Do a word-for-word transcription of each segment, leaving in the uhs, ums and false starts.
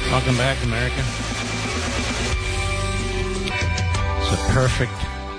Welcome back, America. It's a perfect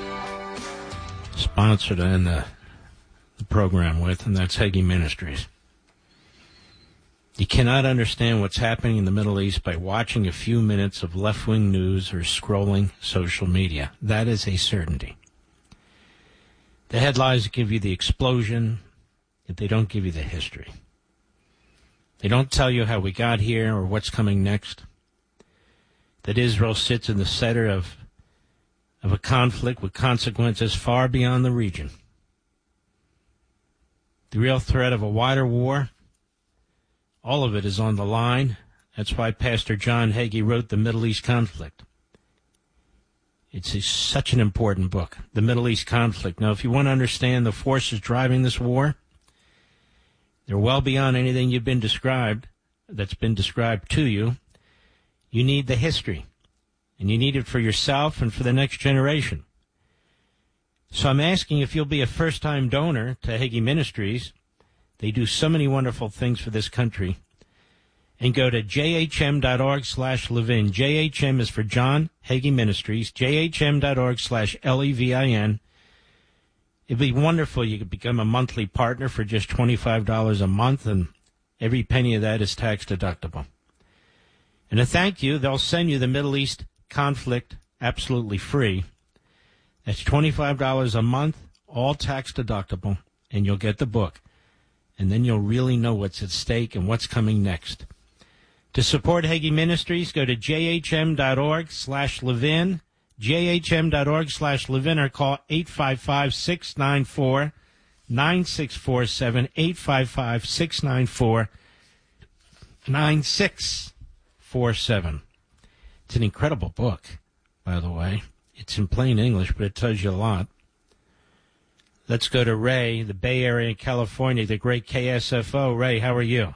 sponsor to end the, the program with, and that's Hagee Ministries. You cannot understand what's happening in the Middle East by watching a few minutes of left-wing news or scrolling social media. That is a certainty. The headlines give you the explosion, yet they don't give you the history. They don't tell you how we got here or what's coming next. That Israel sits in the center of, of a conflict with consequences far beyond the region. The real threat of a wider war, all of it is on the line. That's why Pastor John Hagee wrote The Middle East Conflict. It's a, such an important book, The Middle East Conflict. Now, if you want to understand the forces driving this war, they're well beyond anything you've been described, that's been described to you. You need the history, and you need it for yourself and for the next generation. So I'm asking if you'll be a first-time donor to Hagee Ministries. They do so many wonderful things for this country. And go to jhm.org slash Levin. J H M is for John Hagee Ministries, jhm.org slash L E V I N. It'd be wonderful. You could become a monthly partner for just twenty-five dollars a month, and every penny of that is tax deductible. And to thank you, they'll send you the Middle East Conflict absolutely free. That's twenty-five dollars a month, all tax deductible, and you'll get the book. And then you'll really know what's at stake and what's coming next. To support Hagee Ministries, go to jhm.org slash Levin. jhm.org slash Levin or call eight five five, six nine four, nine six four seven, eight five five, six nine four, nine six four seven. It's an incredible book, by the way. It's in plain English, but it tells you a lot. Let's go to Ray, the Bay Area in California, the great K S F O. Ray, how are you?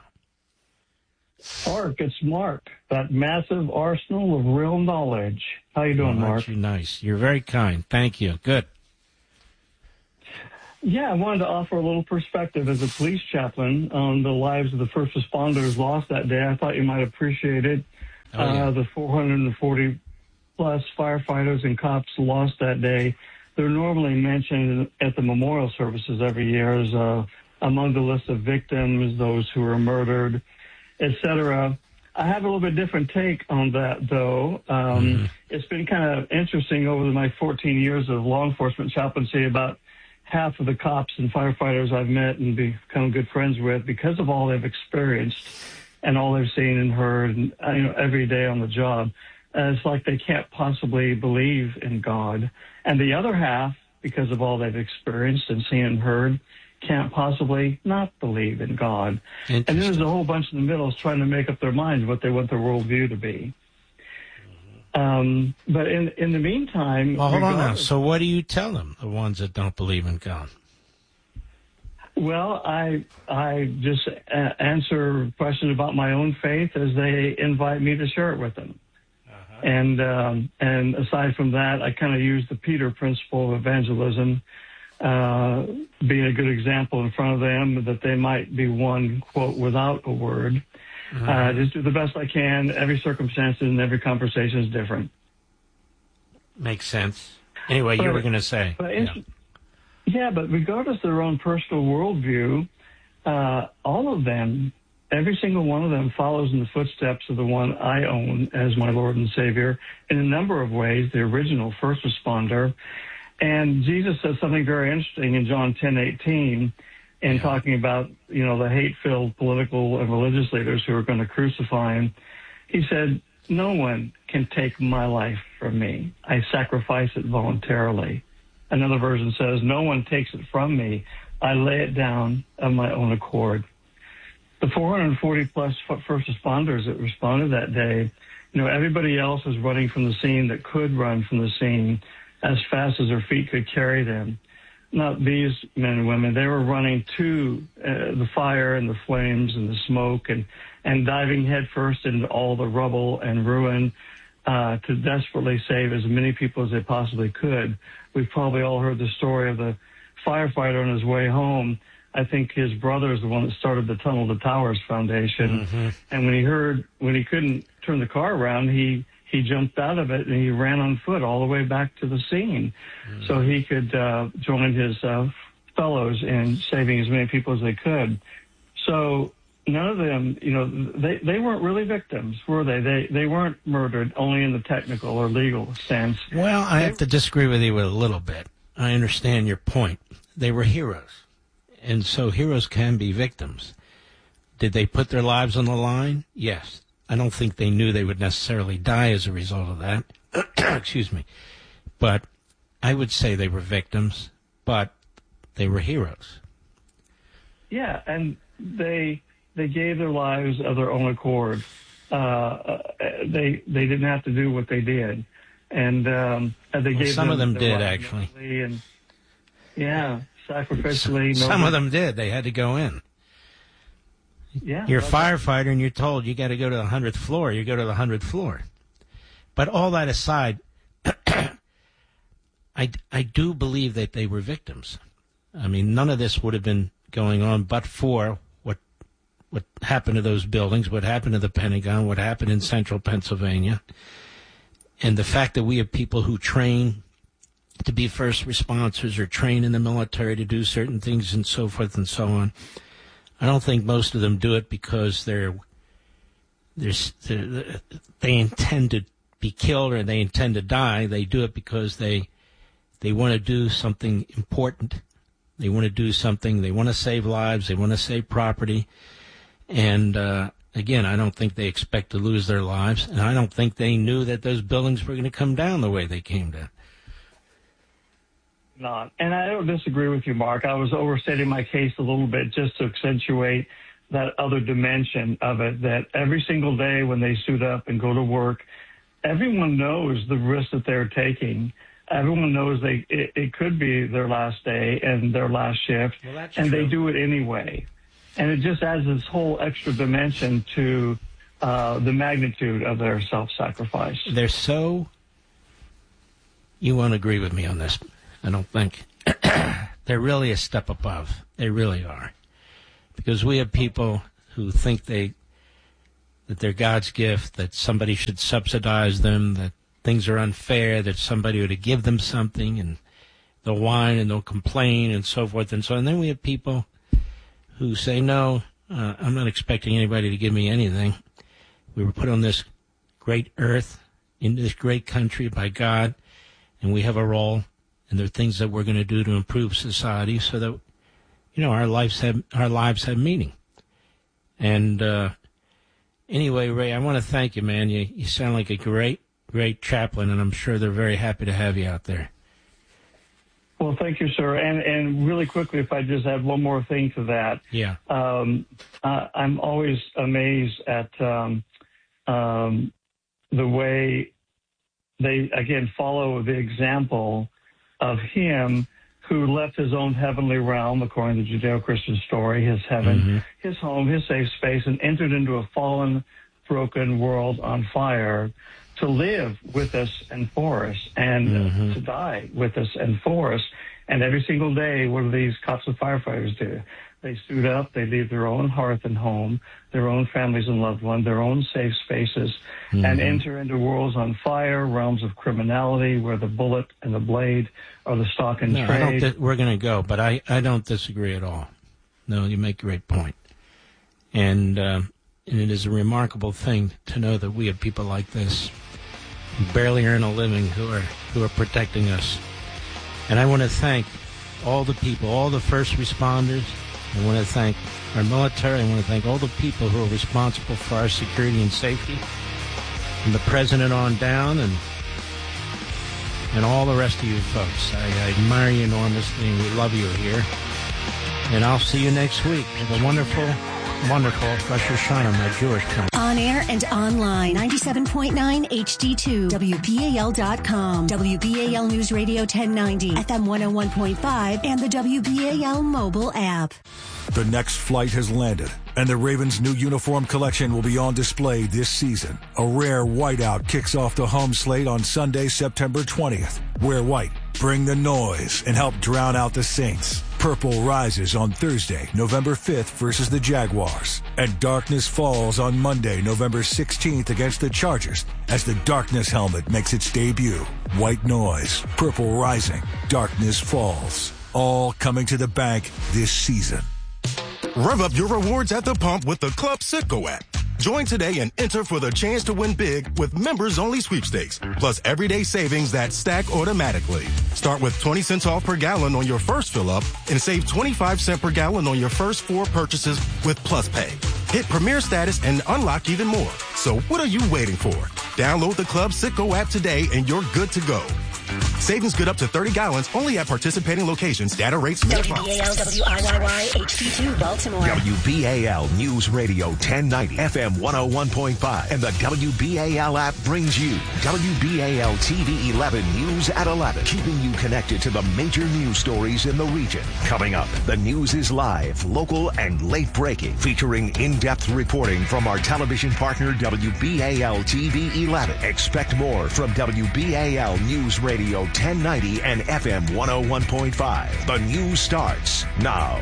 Mark, it's Mark, that massive arsenal of real knowledge. How you doing, oh, Mark? You're nice. You're very kind. Thank you. Good. Yeah, I wanted to offer a little perspective as a police chaplain on the lives of the first responders lost that day. I thought you might appreciate it. Oh, yeah. uh, the four hundred forty plus firefighters and cops lost that day. They're normally mentioned at the memorial services every year as uh, among the list of victims, those who were murdered, et cetera. I have a little bit different take on that, though. Um, mm-hmm. It's been kind of interesting over my fourteen years of law enforcement chaplaincy. About half of the cops and firefighters I've met and become good friends with, because of all they've experienced and all they've seen and heard, and, you know, every day on the job, uh, it's like they can't possibly believe in God. And the other half, because of all they've experienced and seen and heard, can't possibly not believe in God. And then there's a whole bunch in the middle trying to make up their minds what they want their worldview to be. Um, but in in the meantime... Well, hold on now. So what do you tell them, the ones that don't believe in God? Well, I I just uh, answer questions about my own faith as they invite me to share it with them. Uh-huh. And, um, and aside from that, I kind of use the Peter principle of evangelism, uh, being a good example in front of them that they might be one, quote, without a word. Mm-hmm. Uh, just do the best I can. Every circumstance and every conversation is different. Makes sense. Anyway, but, you were going to say. But yeah. yeah, but regardless of their own personal worldview, uh, all of them, every single one of them follows in the footsteps of the one I own as my Lord and Savior in a number of ways, the original first responder. And Jesus says something very interesting in John ten eighteen, in talking about, you know, the hate-filled political and religious leaders who are going to crucify him. He said, no one can take my life from me. I sacrifice it voluntarily. Another version says, no one takes it from me. I lay it down of my own accord. The four hundred forty plus first responders that responded that day, you know, everybody else was running from the scene that could run from the scene as fast as their feet could carry them. Not these men and women. They were running to uh, the fire and the flames and the smoke and, and diving headfirst into all the rubble and ruin uh, to desperately save as many people as they possibly could. We've probably all heard the story of the firefighter on his way home. I think his brother is the one that started the Tunnel to Towers Foundation. Mm-hmm. And when he heard, when he couldn't turn the car around, he he jumped out of it and he ran on foot all the way back to the scene, mm. so he could uh, join his uh, fellows in saving as many people as they could. So none of them, you know, they, they weren't really victims, were they? They they weren't murdered only in the technical or legal sense. Well, I have to disagree with you a little bit. I understand your point. They were heroes, and so heroes can be victims. Did they put their lives on the line? Yes. I don't think they knew they would necessarily die as a result of that. Excuse me. But I would say they were victims, but they were heroes. Yeah, and they they gave their lives of their own accord. Uh, they they didn't have to do what they did, and um, they well, gave some them of them did lives actually. And yeah, sacrificially. Some, some of them did. They had to go in. Yeah, you're a firefighter and you're told you got to go to the hundredth floor. You go to the hundredth floor. But all that aside, I, I do believe that they were victims. I mean, none of this would have been going on but for what what happened to those buildings, what happened to the Pentagon, what happened in central Pennsylvania. And the fact that we have people who train to be first responders or train in the military to do certain things and so forth and so on. I don't think most of them do it because they're, they're, they're, they intend to be killed or they intend to die. They do it because they they want to do something important. They want to do something. They want to save lives. They want to save property. And, uh, again, I don't think they expect to lose their lives. And I don't think they knew that those buildings were going to come down the way they came down. Not. And I don't disagree with you, Mark. I was overstating my case a little bit just to accentuate that other dimension of it, that every single day when they suit up and go to work, everyone knows the risk that they're taking. Everyone knows they it, it could be their last day and their last shift, well, that's and true. they do it anyway. And it just adds this whole extra dimension to uh, the magnitude of their self-sacrifice. They're so... You won't agree with me on this. I don't think. They're really a step above. They really are. Because we have people who think they that they're God's gift, that somebody should subsidize them, that things are unfair, that somebody ought to give them something, and they'll whine and they'll complain and so forth and so on. And then we have people who say, no, uh, I'm not expecting anybody to give me anything. We were put on this great earth, in this great country by God, and we have a role. And there are things that we're going to do to improve society so that, you know, our lives have our lives have meaning. And uh, anyway, Ray, I want to thank you, man. You you sound like a great, great chaplain, and I'm sure they're very happy to have you out there. Well, thank you, sir. And and really quickly, if I just add one more thing to that. Yeah. Um, uh, I'm always amazed at um, um, the way they, again, follow the example of him who left his own heavenly realm, according to the Judeo-Christian story, his heaven, mm-hmm. his home, his safe space, and entered into a fallen, broken world on fire to live with us and for us, and mm-hmm. to die with us and for us. And every single day, what do these cops and firefighters do? They suit up, they leave their own hearth and home, their own families and loved ones, their own safe spaces, mm-hmm. and enter into worlds on fire, realms of criminality where the bullet and the blade are the stock and no, trade. I don't th- we're going to go, but I, I don't disagree at all. No, you make a great point. And, uh, and it is a remarkable thing to know that we have people like this who barely earn a living who are who are protecting us. And I want to thank all the people, all the first responders. I want to thank our military. I want to thank all the people who are responsible for our security and safety, from the president on down, and and all the rest of you folks. I, I admire you enormously, and we love you here. And I'll see you next week. Have a wonderful, wonderful Rosh Hashanah, my Jewish country. On air and online, ninety-seven point nine H D two, W B A L dot com, W B A L News Radio ten ninety, F M one oh one point five, and the W B A L mobile app. The next flight has landed, and the Ravens' new uniform collection will be on display this season. A rare whiteout kicks off the home slate on Sunday, September twentieth. Wear white, Bring the noise and help drown out the Saints. Purple rises on Thursday, November fifth versus the Jaguars. And darkness falls on Monday, November sixteenth against the Chargers as the darkness helmet makes its debut. White noise, purple rising, darkness falls. All coming to the bank this season. Rev up your rewards at the pump with the Club Citgo app. Join today and enter for the chance to win big with members-only sweepstakes, plus everyday savings that stack automatically. Start with twenty cents off per gallon on your first fill-up and save twenty-five cents per gallon on your first four purchases with Plus Pay. Hit Premier status and unlock even more. So what are you waiting for? Download the Club Citgo app today and you're good to go. Savings good up to thirty gallons only at participating locations. Data rates may apply. W B A L W I Y Y H D two Baltimore. W B A L News Radio ten ninety F M one oh one point five and the W B A L app brings you W B A L T V eleven News at eleven, keeping you connected to the major news stories in the region. Coming up, the news is live, local, and late breaking, featuring in-depth reporting from our television partner W B A L T V eleven. Expect more from W B A L News Radio Radio ten ninety and F M one oh one point five. The news starts now.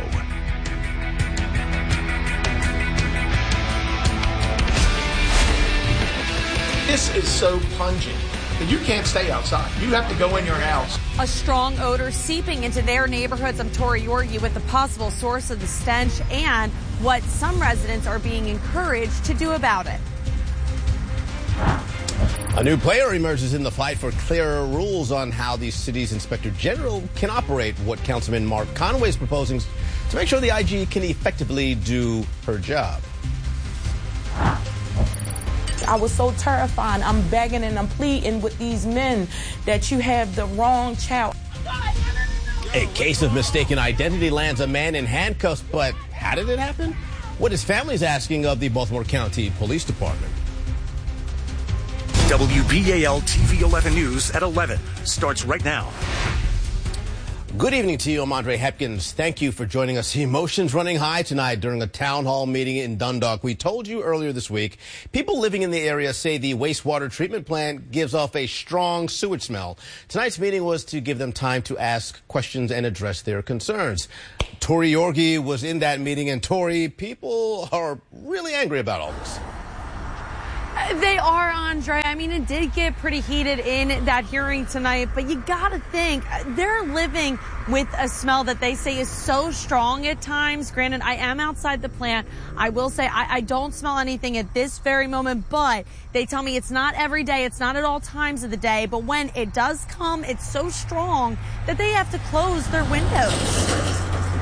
This is so pungent that you can't stay outside. You have to go in your house. A strong odor seeping into their neighborhoods. I'm Tori Yorgi with the possible source of the stench and what some residents are being encouraged to do about it. A new player emerges in the fight for clearer rules on how the city's inspector general can operate. What Councilman Mark Conway is proposing to make sure the I G can effectively do her job. I was so terrified. I'm begging and I'm pleading with these men that you have the wrong child. A case of mistaken identity lands a man in handcuffs, but how did it happen? What his family is asking of the Baltimore County Police Department. W B A L T V eleven News at eleven starts right now. Good evening to you. I'm Andre Hepkins. Thank you for joining us. Emotions running high tonight during a town hall meeting in Dundalk. We told you earlier this week, people living in the area say the wastewater treatment plant gives off a strong sewage smell. Tonight's meeting was to give them time to ask questions and address their concerns. Tori Yorgi was in that meeting, and Tori, people are really angry about all this. They are, Andre. I mean, it did get pretty heated in that hearing tonight, but you gotta think they're living with a smell that they say is so strong at times. Granted, I am outside the plant. I will say I, I don't smell anything at this very moment, but they tell me it's not every day. It's not at all times of the day, but when it does come, it's so strong that they have to close their windows.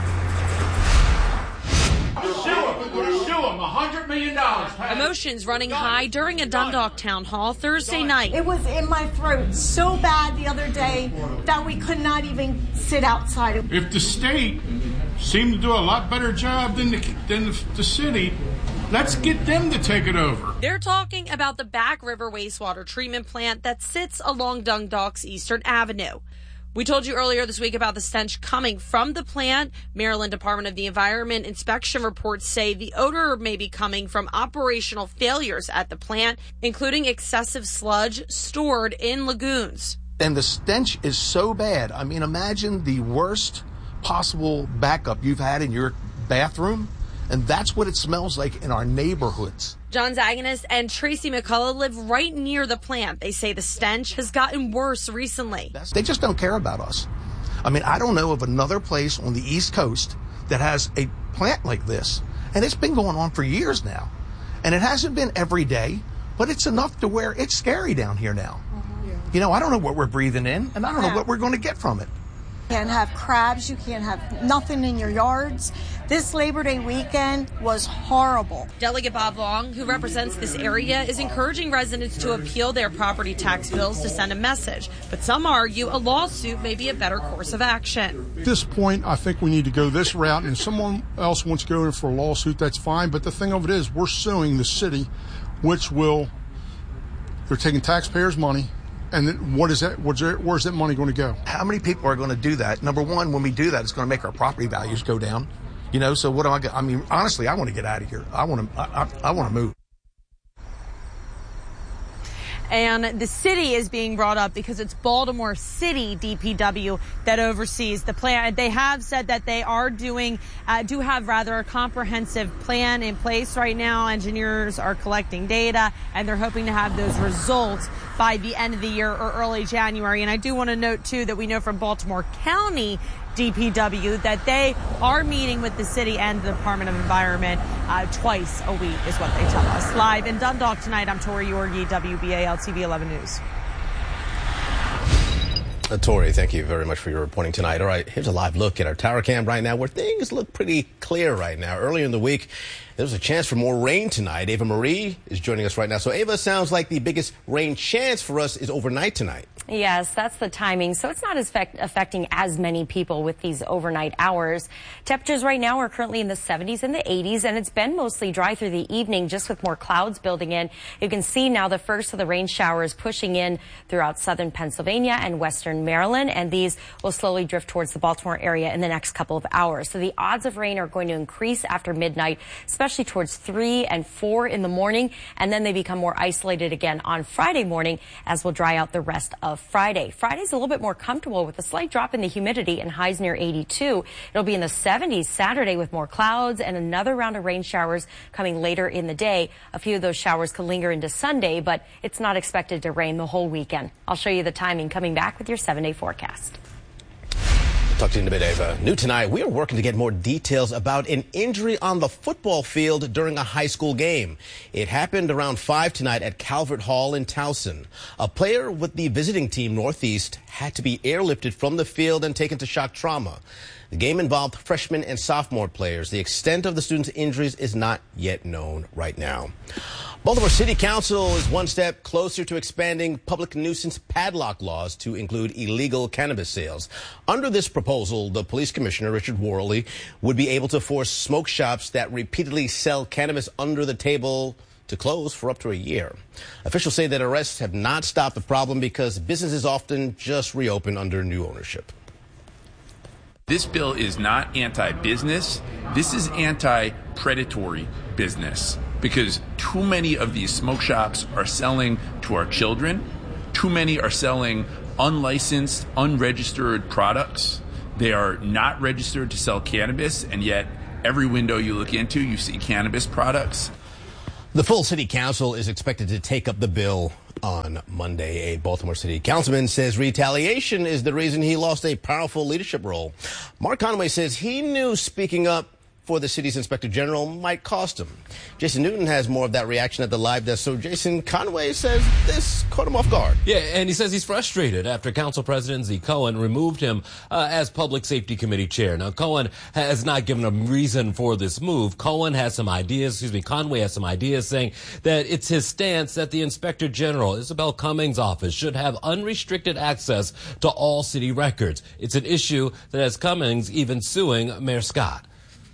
one hundred million dollars. Emotions running high during a Dundalk town hall Thursday night. It was in my throat so bad the other day that we could not even sit outside. If the state seemed to do a lot better job than the, than the, the city, let's get them to take it over. They're talking about the Back River wastewater treatment plant that sits along Dundalk's Eastern Avenue. We told you earlier this week about the stench coming from the plant. Maryland Department of the Environment inspection reports say the odor may be coming from operational failures at the plant, including excessive sludge stored in lagoons. And the stench is so bad. I mean, imagine the worst possible backup you've had in your bathroom, and that's what it smells like in our neighborhoods. John Zaganist and Tracy McCullough live right near the plant. They say the stench has gotten worse recently. They just don't care about us. I mean, I don't know of another place on the East Coast that has a plant like this. And it's been going on for years now. And it hasn't been every day, but it's enough to where it's scary down here now. Mm-hmm. Yeah. You know, I don't know what we're breathing in, and I don't yeah. know what we're going to get from it. You can't have crabs. You can't have nothing in your yards. This Labor Day weekend was horrible. Delegate Bob Long, who represents this area, is encouraging residents to appeal their property tax bills to send a message. But some argue a lawsuit may be a better course of action. At this point, I think we need to go this route, and if someone else wants to go in for a lawsuit, that's fine. But the thing of it is, we're suing the city, which will, they're taking taxpayers' money. And then what is that? What's there, where's that money going to go? How many people are going to do that? Number one, when we do that, it's going to make our property values go down. You know, so what do I get? I mean, honestly, I want to get out of here. I want to, I, I, I want to move. And the city is being brought up because it's Baltimore City D P W that oversees the plan. They have said that they are doing, uh, do have rather a comprehensive plan in place right now. Engineers are collecting data, and they're hoping to have those results by the end of the year or early January. And I do want to note, too, that we know from Baltimore County D P W that they are meeting with the city and the Department of Environment uh, twice a week is what they tell us. Live in Dundalk tonight, I'm Tori Yorgi, W B A L T V eleven News. Uh, Tori, thank you very much for your reporting tonight. All right, here's a live look at our tower cam right now where things look pretty clear right now. Earlier in the week, there's a chance for more rain tonight. Ava Marie is joining us right now. So, Ava, sounds like the biggest rain chance for us is overnight tonight. Yes, that's the timing. So it's not as effect affecting as many people with these overnight hours. Temperatures right now are currently in the seventies and the eighties, and it's been mostly dry through the evening, just with more clouds building in. You can see now the first of the rain showers pushing in throughout southern Pennsylvania and western Maryland, and these will slowly drift towards the Baltimore area in the next couple of hours. So the odds of rain are going to increase after midnight, especially towards three and four in the morning, and then they become more isolated again on Friday morning as we'll dry out the rest of Friday. Friday's a little bit more comfortable with a slight drop in the humidity and highs near eighty-two. It'll be in the seventies Saturday with more clouds and another round of rain showers coming later in the day. A few of those showers could linger into Sunday, but it's not expected to rain the whole weekend. I'll show you the timing coming back with your seven-day forecast. Talk to you in a bit, Ava. New tonight, we are working to get more details about an injury on the football field during a high school game. It happened around five tonight at Calvert Hall in Towson. A player with the visiting team Northeast had to be airlifted from the field and taken to shock trauma. The game involved freshman and sophomore players. The extent of the students' injuries is not yet known right now. Baltimore City Council is one step closer to expanding public nuisance padlock laws to include illegal cannabis sales. Under this proposal, the police commissioner, Richard Worley, would be able to force smoke shops that repeatedly sell cannabis under the table to close for up to a year. Officials say that arrests have not stopped the problem because businesses often just reopen under new ownership. This bill is not anti-business. This is anti-predatory business, because too many of these smoke shops are selling to our children. Too many are selling unlicensed, unregistered products. They are not registered to sell cannabis, and yet every window you look into, you see cannabis products. The full city council is expected to take up the bill on Monday. A Baltimore City councilman says retaliation is the reason he lost a powerful leadership role. Mark Conway says he knew speaking up for the city's inspector general might cost him. Jason Newton has more of that reaction at the live desk. So, Jason, Conway says this caught him off guard. Yeah, and he says he's frustrated after Council President Z. Cohen removed him uh, as Public Safety Committee chair. Now, Cohen has not given a reason for this move. Cohen has some ideas, excuse me, Conway has some ideas saying that it's his stance that the inspector general, Isabel Cummings' office, should have unrestricted access to all city records. It's an issue that has Cummings even suing Mayor Scott.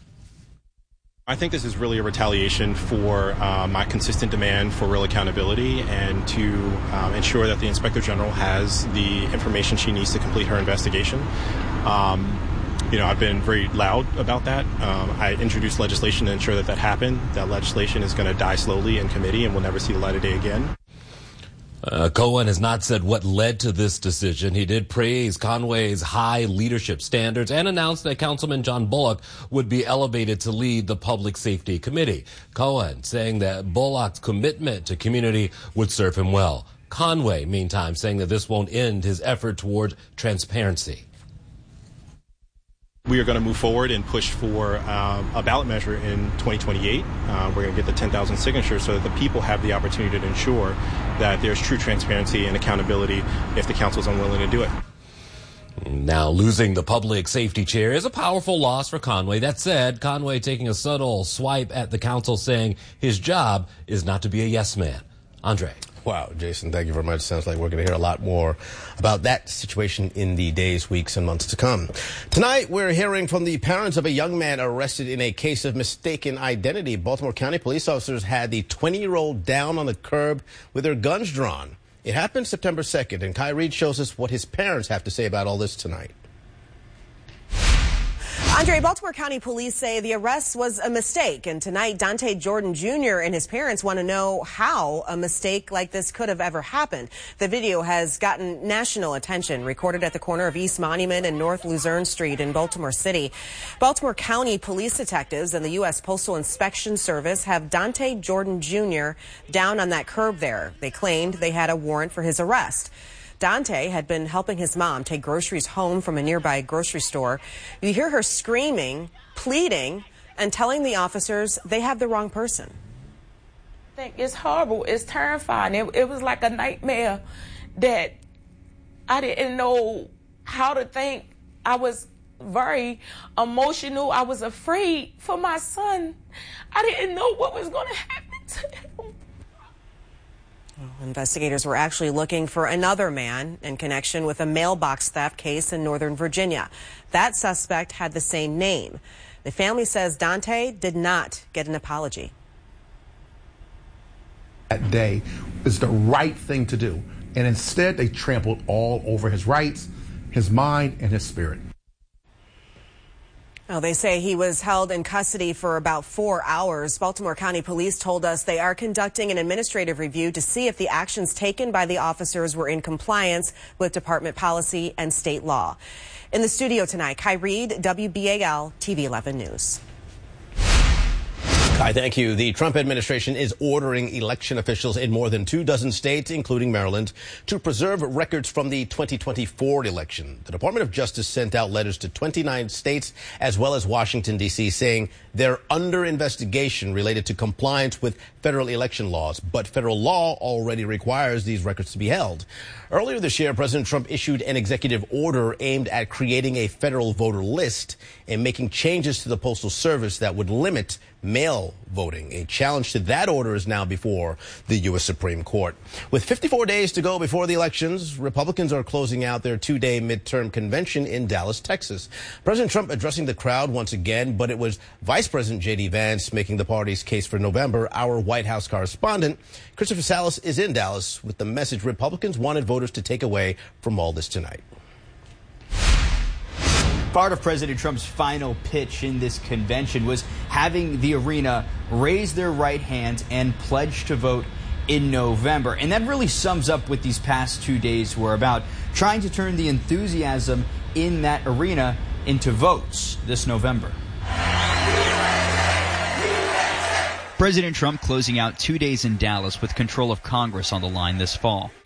I think this is really a retaliation for uh, my consistent demand for real accountability and to um, ensure that the Inspector General has the information she needs to complete her investigation. Um, you know, I've been very loud about that. Um, I introduced legislation to ensure that that happened. That legislation is going to die slowly in committee and will never see the light of day again. Uh, Cohen has not said what led to this decision. He did praise Conway's high leadership standards and announced that Councilman John Bullock would be elevated to lead the Public Safety Committee. Cohen saying that Bullock's commitment to community would serve him well. Conway, meantime, saying that this won't end his effort toward transparency. We are going to move forward and push for um, a ballot measure in twenty twenty-eight. Uh, we're going to get the ten thousand signatures so that the people have the opportunity to ensure that there's true transparency and accountability if the council is unwilling to do it. Now, losing the public safety chair is a powerful loss for Conway. That said, Conway taking a subtle swipe at the council, saying his job is not to be a yes man. Andre. Wow, Jason, thank you very much. Sounds like we're going to hear a lot more about that situation in the days, weeks, and months to come. Tonight, we're hearing from the parents of a young man arrested in a case of mistaken identity. Baltimore County police officers had the twenty-year-old down on the curb with their guns drawn. It happened September second, and Kai Reed shows us what his parents have to say about all this tonight. Andre, Baltimore County Police say the arrest was a mistake, and tonight Dante Jordan Junior and his parents want to know how a mistake like this could have ever happened. The video has gotten national attention, recorded at the corner of East Monument and North Luzerne Street in Baltimore City. Baltimore County police detectives and the U S Postal Inspection Service have Dante Jordan Junior down on that curb there. They claimed they had a warrant for his arrest. Dante had been helping his mom take groceries home from a nearby grocery store. You hear her screaming, pleading, and telling the officers they have the wrong person. I think it's horrible. It's terrifying. It, it was like a nightmare that I didn't know how to think. I was very emotional. I was afraid for my son. I didn't know what was going to happen to him. Investigators were actually looking for another man in connection with a mailbox theft case in Northern Virginia. That suspect had the same name. The family says Dante did not get an apology. That day is the right thing to do, and instead they trampled all over his rights, his mind, and his spirit. Well, they say he was held in custody for about four hours. Baltimore County Police told us they are conducting an administrative review to see if the actions taken by the officers were in compliance with department policy and state law. In the studio tonight, Kai Reed, W B A L T V eleven News. Kai, thank you. The Trump administration is ordering election officials in more than two dozen states, including Maryland, to preserve records from the twenty twenty-four election. The Department of Justice sent out letters to twenty-nine states as well as Washington, D C, saying they're under investigation related to compliance with federal election laws. But federal law already requires these records to be held. Earlier this year, President Trump issued an executive order aimed at creating a federal voter list and making changes to the Postal Service that would limit mail voting. A challenge to that order is now before the U S Supreme Court. With fifty-four days to go before the elections, Republicans are closing out their two-day midterm convention in Dallas, Texas. President Trump addressing the crowd once again, but it was Vice President J D Vance making the party's case for November. Our White House correspondent, Christopher Salas, is in Dallas with the message Republicans wanted voters to take away from all this tonight. Part of President Trump's final pitch in this convention was having the arena raise their right hands and pledge to vote in November. And that really sums up what these past two days were about, trying to turn the enthusiasm in that arena into votes this November. President Trump closing out two days in Dallas with control of Congress on the line this fall.